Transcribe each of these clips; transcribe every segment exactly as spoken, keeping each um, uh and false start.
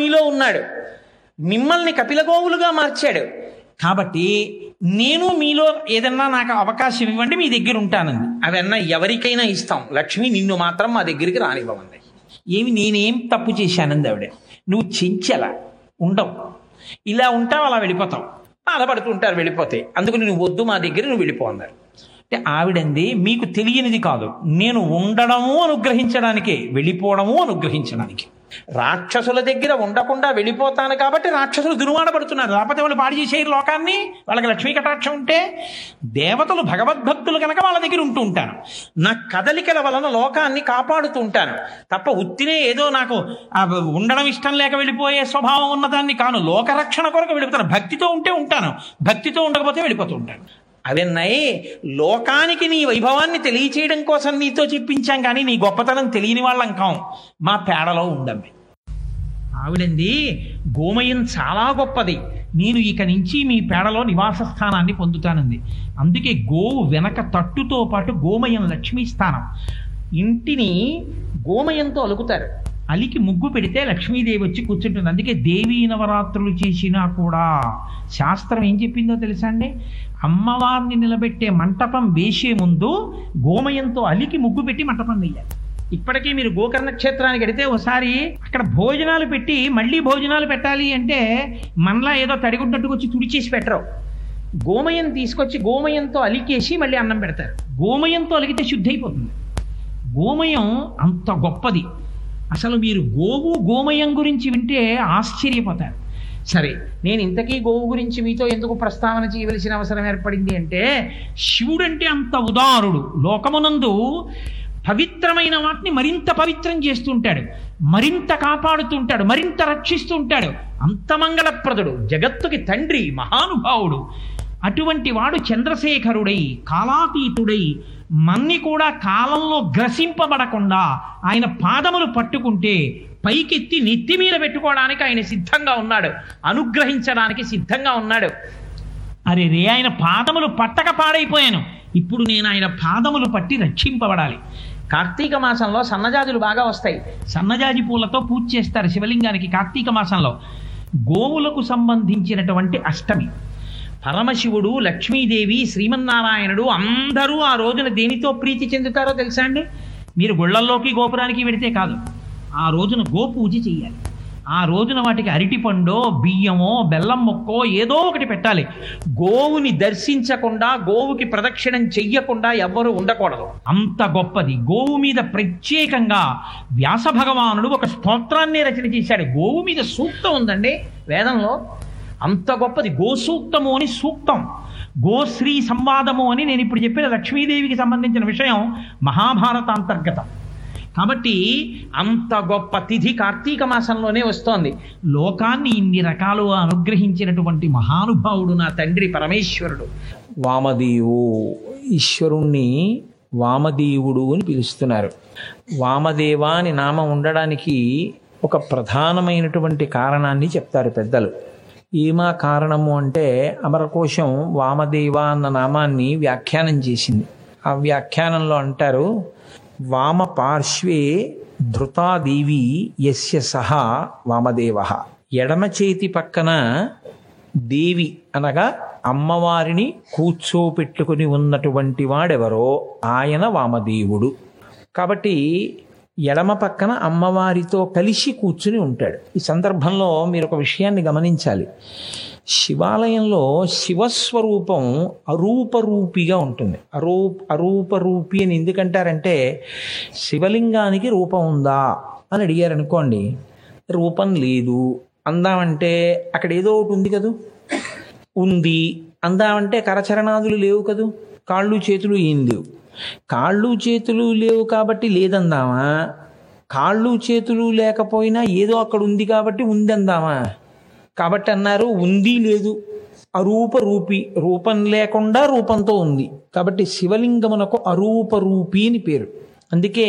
మీలో ఉన్నాడు, మిమ్మల్ని కపిలగోవులుగా మార్చాడు. కాబట్టి నేను మీలో ఏదన్నా నాకు అవకాశం ఇవ్వండి, మీ దగ్గర ఉంటానంది. అవన్నా ఎవరికైనా ఇస్తాం, లక్ష్మి నిన్ను మాత్రం మా దగ్గరికి రానివ్వమంది. ఏమి నేనేం తప్పు చేశానంది ఆవిడ. నువ్వు చెంచల ఉండవు, ఇలా ఉంటావు, అలా వెళ్ళిపోతావు, బాధపడుతుంటారు వెళ్ళిపోతే, అందుకు నువ్వు వద్దు మా దగ్గర, నువ్వు వెళ్ళిపో అన్నారు. అంటే ఆవిడంది మీకు తెలియనిది కాదు, నేను ఉండడము అనుగ్రహించడానికే, వెళ్ళిపోవడము అనుగ్రహించడానికి. రాక్షసుల దగ్గర ఉండకుండా వెళ్ళిపోతాను కాబట్టి రాక్షసులు దుర్వాడబడుతున్నారు, లేకపోతే వాళ్ళు పాడు చేసేరు లోకాన్ని, వాళ్ళకి లక్ష్మీ కటాక్షం ఉంటే. దేవతలు భగవద్భక్తులు కనుక వాళ్ళ దగ్గర ఉంటూ ఉంటాను, నా కదలికల వలన లోకాన్ని కాపాడుతూ ఉంటాను తప్ప ఉత్తినే ఏదో నాకు ఉండడం ఇష్టం లేక వెళ్ళిపోయే స్వభావం ఉన్నదాన్ని కాను. లోకరక్షణ కొరకు వెళ్ళిపోతాను, భక్తితో ఉంటే ఉంటాను, భక్తితో ఉండకపోతే వెళ్ళిపోతూ ఉంటాను. అవన్నాయి లోకానికి నీ వైభవాన్ని తెలియచేయడం కోసం నీతో చెప్పించాం, కానీ నీ గొప్పతనం తెలియని వాళ్ళం కాం, మా పేడలో ఉండమ్మి. ఆవిడంది గోమయం చాలా గొప్పది, నేను ఇక నుంచి మీ పేడలో నివాస స్థానాన్ని పొందుతానంది. అందుకే గోవు వెనక తట్టుతో పాటు గోమయం లక్ష్మీ స్థానం. ఇంటిని గోమయంతో అలుకుతారు, అలికి ముగ్గు పెడితే లక్ష్మీదేవి వచ్చి కూర్చుంటుంది. అందుకే దేవీ నవరాత్రులు చేసినా కూడా శాస్త్రం ఏం చెప్పిందో తెలుసా అండి, అమ్మవారిని నిలబెట్టే మంటపం వేసే ముందు గోమయంతో అలికి ముగ్గు పెట్టి మంటపం వేయాలి. ఇప్పటికీ మీరు గోకర్ణ క్షేత్రానికి వెడితే ఒకసారి అక్కడ భోజనాలు పెట్టి మళ్ళీ భోజనాలు పెట్టాలి అంటే మనలా ఏదో తడిగుడ్డట్టుకు వచ్చి తుడిచేసి పెట్టరు, గోమయం తీసుకొచ్చి గోమయంతో అలికేసి మళ్ళీ అన్నం పెడతారు. గోమయంతో అలిగితే శుద్ధి అయిపోతుంది. గోమయం అంత గొప్పది. అసలు మీరు గోవు గోమయం గురించి వింటే ఆశ్చర్యపోతారు. సరే, నేను ఇంతకీ గోవు గురించి మీతో ఎందుకు ప్రస్తావన చేయవలసిన అవసరం ఏర్పడింది అంటే, శివుడంటే అంత ఉదారుడు, లోకమునందు పవిత్రమైన వాటిని మరింత పవిత్రం చేస్తుంటాడు, మరింత కాపాడుతుంటాడు, మరింత రక్షిస్తుంటాడు. అంత మంగళప్రదుడు, జగత్తుకి తండ్రి, మహానుభావుడు. అటువంటి వాడు చంద్రశేఖరుడై కాలాతీతుడై మన్ని కూడా కాలంలో గ్రసింపబడకుండా ఆయన పాదములు పట్టుకుంటే పైకెత్తి నెత్తి మీద పెట్టుకోవడానికి ఆయన సిద్ధంగా ఉన్నాడు, అనుగ్రహించడానికి సిద్ధంగా ఉన్నాడు. అరే రే, ఆయన పాదములు పట్టక పాడైపోయాను, ఇప్పుడు నేను ఆయన పాదములు పట్టి రక్షింపబడాలి. కార్తీక మాసంలో సన్నజాజులు బాగా వస్తాయి, సన్నజాజి పూలతో పూజ చేస్తారు శివలింగానికి కార్తీక మాసంలో. గోవులకు సంబంధించినటువంటి అష్టమి. పరమశివుడు, లక్ష్మీదేవి, శ్రీమన్నారాయణుడు అందరూ ఆ రోజున దేనితో ప్రీతి చెందుతారో తెలుసా అండి? మీరు గుళ్ళల్లోకి గోపురానికి వెడితే కాదు, ఆ రోజున గోపూజ చెయ్యాలి. ఆ రోజున వాటికి అరటిపండో బియ్యమో బెల్లం మొక్కో ఏదో ఒకటి పెట్టాలి. గోవుని దర్శించకుండా, గోవుకి ప్రదక్షిణం చెయ్యకుండా ఎవ్వరూ ఉండకూడదు. అంత గొప్పది. గోవు మీద ప్రత్యేకంగా వ్యాస భగవానుడు ఒక స్తోత్రాన్ని రచన చేశాడు. గోవు మీద సూక్తం ఉందండి వేదంలో, అంత గొప్పది. గోసూక్తము అని సూక్తం, గోశ్రీ సంవాదము అని నేను ఇప్పుడు చెప్పిన లక్ష్మీదేవికి సంబంధించిన విషయం మహాభారతాంతర్గతం. కాబట్టి అంత గొప్ప తిథి కార్తీక మాసంలోనే వస్తోంది. లోకాన్ని ఇన్ని రకాలుగా అనుగ్రహించినటువంటి మహానుభావుడు నా తండ్రి పరమేశ్వరుడు. వామదేవు, ఈశ్వరుణ్ణి వామదేవుడు అని పిలుస్తున్నారు. వామదేవ అని నామం ఉండడానికి ఒక ప్రధానమైనటువంటి కారణాన్ని చెప్తారు పెద్దలు. ఏమా కారణము అంటే, అమరకోశం వామదేవ అన్న నామాన్ని వ్యాఖ్యానం చేసింది. ఆ వ్యాఖ్యానంలో అంటారు, వామ పార్శ్వే ధృతాదేవి యస్య సహా వామదేవ. ఎడమ చేతి పక్కన దేవి అనగా అమ్మవారిని కూర్చోపెట్టుకుని ఉన్నటువంటి వాడెవరో ఆయన వామదేవుడు. కాబట్టి ఎడమ పక్కన అమ్మవారితో కలిసి కూర్చుని ఉంటాడు. ఈ సందర్భంలో మీరు ఒక విషయాన్ని గమనించాలి. శివాలయంలో శివస్వరూపం అరూపరూపిగా ఉంటుంది. అరూప అరూపరూపి అని ఎందుకంటారంటే, శివలింగానికి రూపం ఉందా అని అడిగారు అనుకోండి, రూపం లేదు అందామంటే అక్కడ ఏదో ఒకటి ఉంది కదూ. ఉంది అందామంటే కరచరణాదులు లేవు కదూ, కాళ్ళు చేతులు ఏం లేవు. కాళ్ళు చేతులు లేవు కాబట్టి లేదందామా, కాళ్ళు చేతులు లేకపోయినా ఏదో అక్కడ ఉంది కాబట్టి ఉంది అందామా? కాబట్టి అన్నారు ఉంది లేదు, అరూప రూపి, రూపం లేకుండా రూపంతో ఉంది. కాబట్టి శివలింగమునకు అరూపరూపి అని పేరు. అందుకే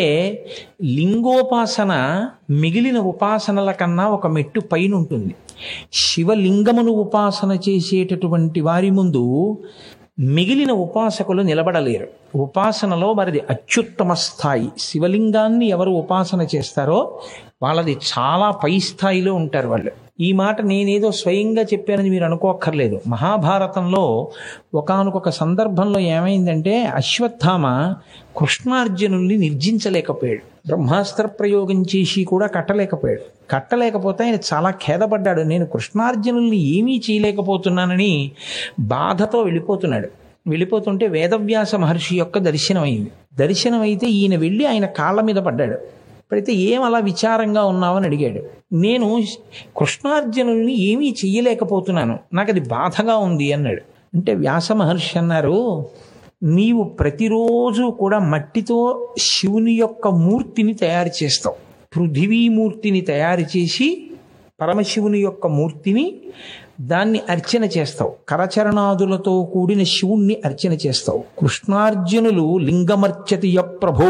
లింగోపాసన మిగిలిన ఉపాసనల కన్నా ఒక మెట్టు పైన ఉంటుంది. శివలింగమును ఉపాసన చేసేటటువంటి వారి ముందు మిగిలిన ఉపాసకులు నిలబడలేరు. ఉపాసనలో వారిది అత్యుత్తమ స్థాయి. శివలింగాన్ని ఎవరు ఉపాసన చేస్తారో వాళ్ళది చాలా పై స్థాయిలో ఉంటారు వాళ్ళు. ఈ మాట నేనేదో స్వయంగా చెప్పానని మీరు అనుకోక్కర్లేదు. మహాభారతంలో ఒకానొక సందర్భంలో ఏమైందంటే అశ్వత్థామ కృష్ణార్జునుల్ని నిర్జించలేకపోయాడు. బ్రహ్మాస్త్ర ప్రయోగం చేసి కూడా కట్టలేకపోయాడు. కట్టలేకపోతే ఆయన చాలా ఖేదపడ్డాడు. నేను కృష్ణార్జునుల్ని ఏమీ చేయలేకపోతున్నానని బాధతో వెళ్ళిపోతున్నాడు. వెళ్ళిపోతుంటే వేదవ్యాస మహర్షి యొక్క దర్శనమైంది. దర్శనమైతే ఈయన వెళ్ళి ఆయన కాళ్ళ మీద పడ్డాడు. పడితే ఏం అలా విచారంగా ఉన్నావని అడిగాడు. నేను కృష్ణార్జునుల్ని ఏమీ చెయ్యలేకపోతున్నాను, నాకు అది బాధగా ఉంది అన్నాడు. అంటే వ్యాస మహర్షి అన్నారు, నీవు ప్రతిరోజు కూడా మట్టితో శివుని యొక్క మూర్తిని తయారు చేస్తావు. పృథివీమూర్తిని తయారు చేసి పరమశివుని యొక్క మూర్తిని దాన్ని అర్చన చేస్తావు. కరచరణాదులతో కూడిన శివుణ్ణి అర్చన చేస్తావు. కృష్ణార్జునులు లింగమర్చతియ ప్రభో,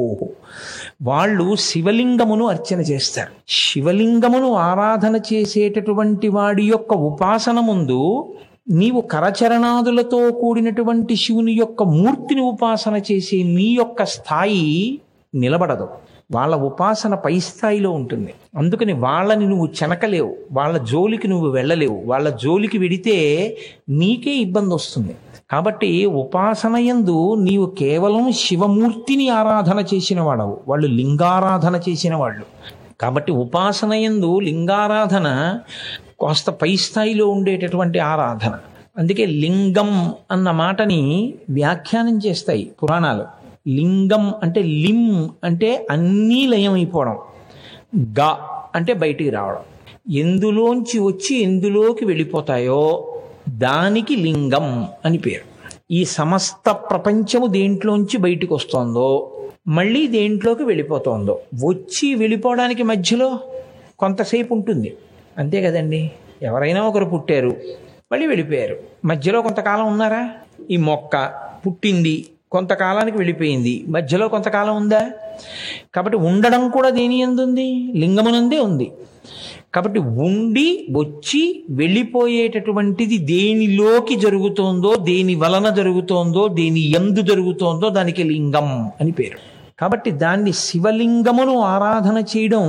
వాళ్ళు శివలింగమును అర్చన చేస్తారు. శివలింగమును ఆరాధన చేసేటటువంటి వాడి యొక్క ఉపాసన ముందు నీవు కరచరణాదులతో కూడినటువంటి శివుని యొక్క మూర్తిని ఉపాసన చేసే నీ యొక్క స్థాయి నిలబడదు. వాళ్ళ ఉపాసన పై స్థాయిలో ఉంటుంది. అందుకని వాళ్ళని నువ్వు చెనకలేవు, వాళ్ళ జోలికి నువ్వు వెళ్ళలేవు. వాళ్ళ జోలికి వెడితే నీకే ఇబ్బంది వస్తుంది. కాబట్టి ఉపాసన యందు నీవు కేవలం శివమూర్తిని ఆరాధన చేసిన వాడవు, వాళ్ళు లింగారాధన చేసిన వాళ్ళు. కాబట్టి ఉపాసన యందు లింగారాధన కాస్త పై స్థాయిలో ఉండేటటువంటి ఆరాధన. అందుకే లింగం అన్న మాటని వ్యాఖ్యానం చేస్తాయి పురాణాలు. లింగం అంటే లిం అంటే అన్నీ లయమైపోవడం, గా అంటే బయటికి రావడం. ఎందులోంచి వచ్చి ఎందులోకి వెళ్ళిపోతాయో దానికి లింగం అని పేరు. ఈ సమస్త ప్రపంచము దేంట్లోంచి బయటికి వస్తోందో మళ్ళీ దేంట్లోకి వెళ్ళిపోతుందో, వచ్చి వెళ్ళిపోవడానికి మధ్యలో కొంతసేపు ఉంటుంది, అంతే కదండి. ఎవరైనా ఒకరు పుట్టారు, మళ్ళీ వెళ్ళిపోయారు, మధ్యలో కొంతకాలం ఉన్నారా? ఈ మొక్క పుట్టింది, కొంతకాలానికి వెళ్ళిపోయింది, మధ్యలో కొంతకాలం ఉందా? కాబట్టి ఉండడం కూడా దేని యందు ఉంది? లింగమునందే ఉంది. కాబట్టి ఉండి వచ్చి వెళ్ళిపోయేటటువంటిది దేనిలోకి జరుగుతోందో, దేని వలన జరుగుతోందో, దేని యందు జరుగుతోందో దానికి లింగం అని పేరు. కాబట్టి దాన్ని శివలింగమును ఆరాధన చేయడం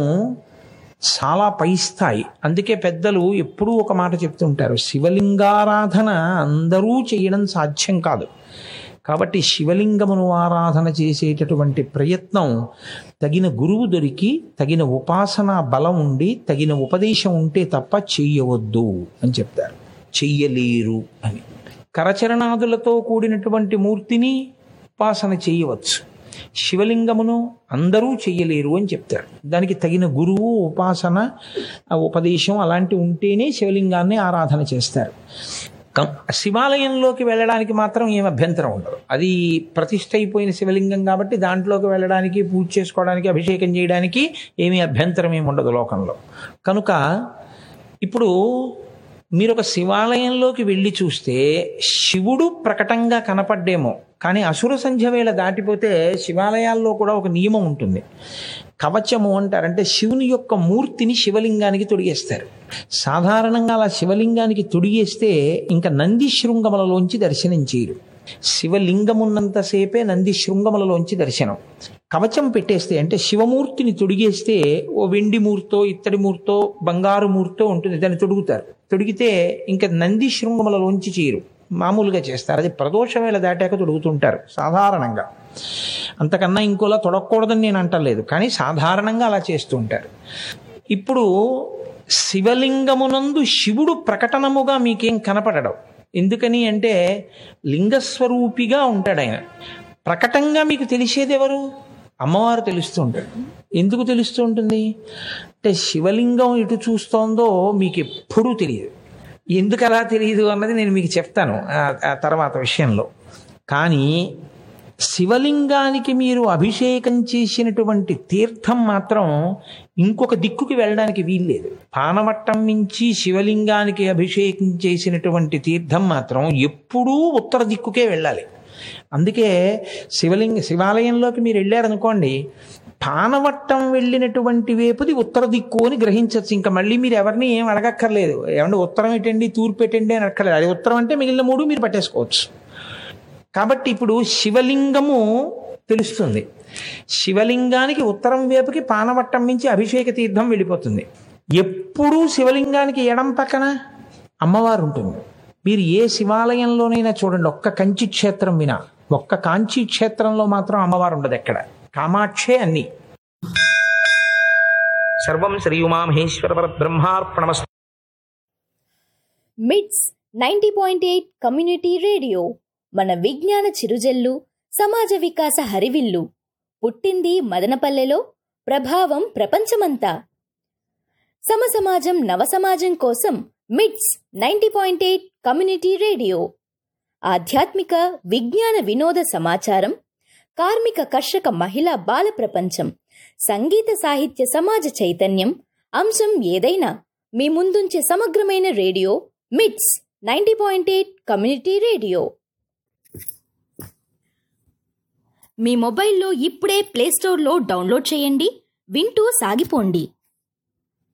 చాలా పై స్థాయి. అందుకే పెద్దలు ఎప్పుడూ ఒక మాట చెప్తుంటారు, శివలింగారాధన అందరూ చేయడం సాధ్యం కాదు. కాబట్టి శివలింగమును ఆరాధన చేసేటటువంటి ప్రయత్నం తగిన గురువు దొరికి, తగిన ఉపాసనా బలం ఉండి, తగిన ఉపదేశం ఉంటే తప్ప చెయ్యవద్దు అని చెప్తారు. చెయ్యలేరు అని. కరచరణాదులతో కూడినటువంటి మూర్తిని ఉపాసన చేయవచ్చు, శివలింగమును అందరూ చెయ్యలేరు అని చెప్తారు. దానికి తగిన గురువు, ఉపాసన, ఉపదేశం అలాంటివి ఉంటేనే శివలింగాన్ని ఆరాధన చేస్తారు. శివాలయంలోకి వెళ్ళడానికి మాత్రం ఏం అభ్యంతరం ఉండదు. అది ప్రతిష్ఠ అయిపోయిన శివలింగం కాబట్టి దాంట్లోకి వెళ్ళడానికి, పూజ చేసుకోవడానికి, అభిషేకం చేయడానికి ఏమీ అభ్యంతరం ఏమి ఉండదు లోకంలో. కనుక ఇప్పుడు మీరు ఒక శివాలయంలోకి వెళ్ళి చూస్తే శివుడు ప్రకటంగా కనపడ్డేమో, కానీ అసుర సంధ్య వేళ దాటిపోతే శివాలయాల్లో కూడా ఒక నియమం ఉంటుంది. కవచము అంటారు. అంటే శివుని యొక్క మూర్తిని శివలింగానికి తొడిగేస్తారు. సాధారణంగా అలా శివలింగానికి తొడిగేస్తే ఇంకా నంది శృంగములలోంచి దర్శనం చేయరు. శివలింగమున్నంతసేపే నంది శృంగములలోంచి దర్శనం. కవచం పెట్టేస్తే అంటే శివమూర్తిని తొడిగేస్తే ఓ వెండి మూర్తో, ఇత్తడి మూర్తో, బంగారు మూర్తో ఉంటుంది, దాన్ని తొడుగుతారు. తొడిగితే ఇంకా నంది శృంగములలోంచి చేయరు, మామూలుగా చేస్తారు. అది ప్రదోష వేళ దాటాక తొడుగుతుంటారు సాధారణంగా. అంతకన్నా ఇంకోలా తొడగకూడదని నేను అంటలేదు, కానీ సాధారణంగా అలా చేస్తూ ఉంటారు. ఇప్పుడు శివలింగమునందు శివుడు ప్రకటనముగా మీకేం కనపడడం. ఎందుకని అంటే లింగస్వరూపిగా ఉంటాడు ఆయన. ప్రకటంగా మీకు తెలిసేది ఎవరు? అమ్మవారు తెలుస్తూ ఉంటాడు. ఎందుకు తెలుస్తూ ఉంటుంది అంటే శివలింగం ఎటు చూస్తోందో మీకు ఎప్పుడూ తెలియదు. ఎందుకు అలా తెలియదు అన్నది నేను మీకు చెప్తాను ఆ తర్వాత విషయంలో. కానీ శివలింగానికి మీరు అభిషేకం చేసినటువంటి తీర్థం మాత్రం ఇంకొక దిక్కుకి వెళ్ళడానికి వీల్లేదు. పానవట్టం నుంచి శివలింగానికి అభిషేకం చేసినటువంటి తీర్థం మాత్రం ఎప్పుడూ ఉత్తర దిక్కుకే వెళ్ళాలి. అందుకే శివలింగ శివాలయంలోకి మీరు వెళ్ళారనుకోండి, పానవట్టం వెళ్ళినటువంటి వేపుది ఉత్తర దిక్కు అని గ్రహించవచ్చు. ఇంకా మళ్ళీ మీరు ఎవరిని ఏం అడగక్కర్లేదు. ఏమంటే ఉత్తరం ఏంటండి, తూర్పు ఏంటండి అని అడగక్కర్లేదు. అది ఉత్తరం అంటే మిగిలిన మూడు మీరు పట్టేసుకోవచ్చు. కాబట్టి ఇప్పుడు శివలింగము తెలుస్తుంది. శివలింగానికి ఉత్తరం వైపుకి పానవట్టం నుంచి అభిషేక తీర్థం వెళ్ళిపోతుంది. ఎప్పుడూ శివలింగానికి ఎడం పక్కన అమ్మవారు ఉంటుంది. మీరు ఏ శివాలయంలోనైనా చూడండి, ఒక్క కంచి క్షేత్రం వినా, ఒక్క కాంచీ క్షేత్రంలో మాత్రం అమ్మవారు ఉండదు ఎక్కడ. కామాక్షే అన్ని. సర్వం శ్రీ ఉమామహేశ్వర పరబ్రహ్మార్పణమస్తు. మిట్స్ ninety point eight community radio మన విజ్ఞాన చిరుజల్లు, సమాజ వికాస హరివిల్లు. పుట్టింది మదనపల్లెలో, ప్రభావం ప్రపంచమంతా. సమసమాజం నవసమాజం కోసం మిట్స్ ninety point eight community radio. ఆధ్యాత్మిక విజ్ఞాన వినోద సమాచారం, కార్మిక కర్షక మహిళా బాల ప్రపంచం, సంగీత సాహిత్య సమాజ చైతన్యం, అంశం ఏదైనా మీ ముందుంచే సమగ్రమైన రేడియో మిట్స్ ninety point eight community radio. మీ మొబైల్లో ఇప్పుడే ప్లేస్టోర్లో డౌన్లోడ్ చేయండి, వింటూ సాగిపోండి.